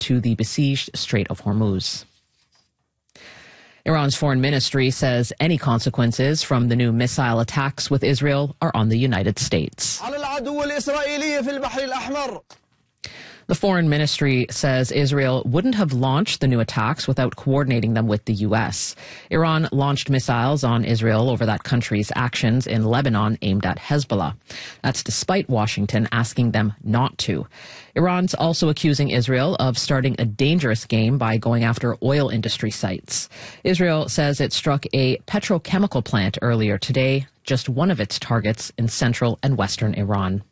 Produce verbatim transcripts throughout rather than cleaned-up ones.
to the besieged Strait of Hormuz. Iran's foreign ministry says any consequences from the new missile attacks with Israel are on the United States. The foreign ministry says Israel wouldn't have launched the new attacks without coordinating them with the U S. Iran launched missiles on Israel over that country's actions in Lebanon aimed at Hezbollah. That's despite Washington asking them not to. Iran's also accusing Israel of starting a dangerous game by going after oil industry sites. Israel says it struck a petrochemical plant earlier today, just one of its targets in central and western Iran.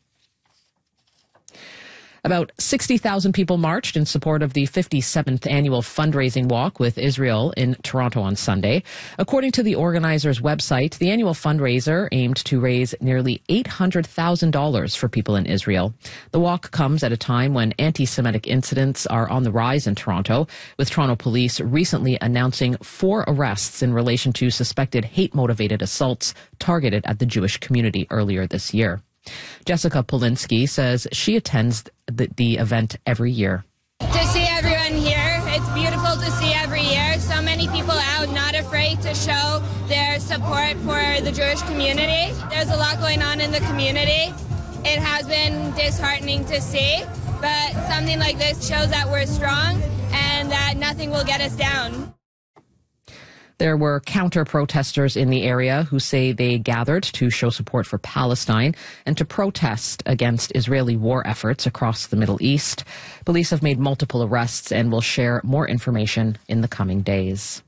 About sixty thousand people marched in support of the fifty-seventh annual fundraising walk with Israel in Toronto on Sunday. According to the organizers' website, the annual fundraiser aimed to raise nearly eight hundred thousand dollars for people in Israel. The walk comes at a time when anti-Semitic incidents are on the rise in Toronto, with Toronto police recently announcing four arrests in relation to suspected hate-motivated assaults targeted at the Jewish community earlier this year. Jessica Polinsky says she attends the, the event every year. To see everyone here, it's beautiful to see every year. So many people out, not afraid to show their support for the Jewish community. There's a lot going on in the community. It has been disheartening to see, but something like this shows that we're strong and that nothing will get us down. There were counter-protesters in the area who say they gathered to show support for Palestine and to protest against Israeli war efforts across the Middle East. Police have made multiple arrests and will share more information in the coming days.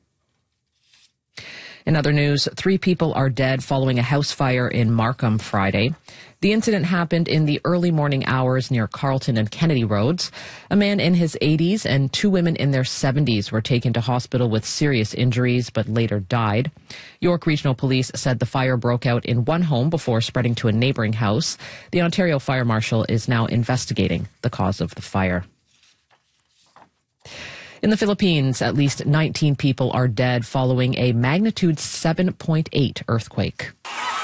In other news, three people are dead following a house fire in Markham Friday. The incident happened in the early morning hours near Carlton and Kennedy Roads. A man in his eighties and two women in their seventies were taken to hospital with serious injuries but later died. York Regional Police said the fire broke out in one home before spreading to a neighboring house. The Ontario Fire Marshal is now investigating the cause of the fire. In the Philippines, at least nineteen people are dead following a magnitude seven point eight earthquake.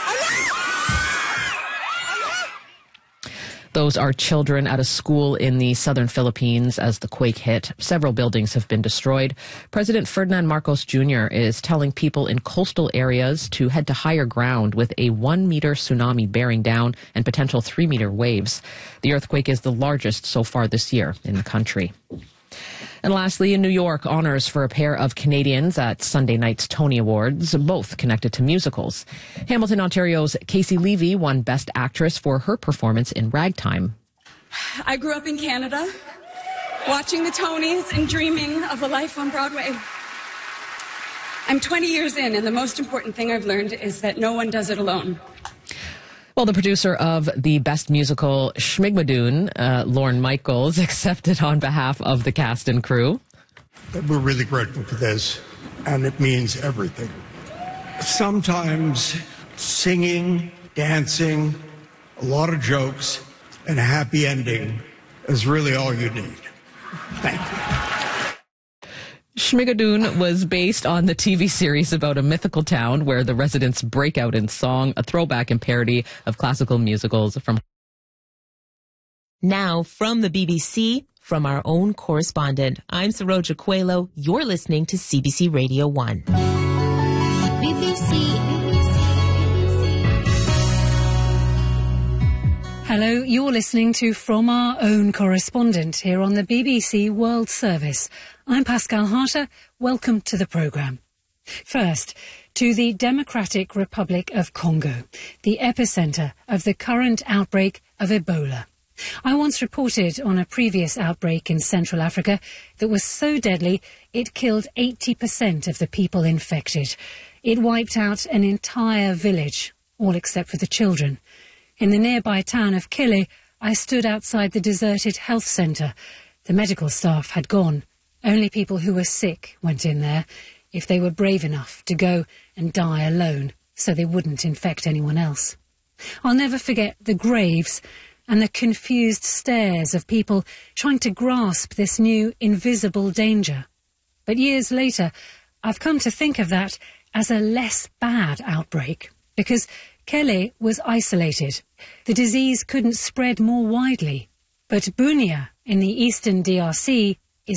Those are children at a school in the southern Philippines as the quake hit. Several buildings have been destroyed. President Ferdinand Marcos Junior is telling people in coastal areas to head to higher ground with a one-meter tsunami bearing down and potential three-meter waves. The earthquake is the largest so far this year in the country. And lastly, in New York, honors for a pair of Canadians at Sunday night's Tony Awards, both connected to musicals. Hamilton, Ontario's Casey Levy won Best Actress for her performance in Ragtime. I grew up in Canada, watching the Tonys and dreaming of a life on Broadway. I'm twenty years in, and the most important thing I've learned is that no one does it alone. Well, the producer of the Best Musical Schmigmadoon, uh, Lorne Michaels, accepted on behalf of the cast and crew. We're really grateful for this, and it means everything. Sometimes singing, dancing, a lot of jokes, and a happy ending is really all you need. Thank you. Schmigadoon was based on the T V series about a mythical town where the residents break out in song, a throwback and parody of classical musicals from... Now, from the B B C, from our own correspondent, I'm Saroja Coelho. You're listening to C B C Radio one. B B C. Hello, you're listening to From Our Own Correspondent here on the B B C World Service. I'm Pascal Harter. Welcome to the programme. First, to the Democratic Republic of Congo, the epicentre of the current outbreak of Ebola. I once reported on a previous outbreak in Central Africa that was so deadly it killed eighty percent of the people infected. It wiped out an entire village, all except for the children. In the nearby town of Kile, I stood outside the deserted health centre. The medical staff had gone. Only people who were sick went in there, if they were brave enough to go and die alone, so they wouldn't infect anyone else. I'll never forget the graves and the confused stares of people trying to grasp this new invisible danger. But years later, I've come to think of that as a less bad outbreak, because Kele was isolated. The disease couldn't spread more widely. But Bunia, in the eastern D R C,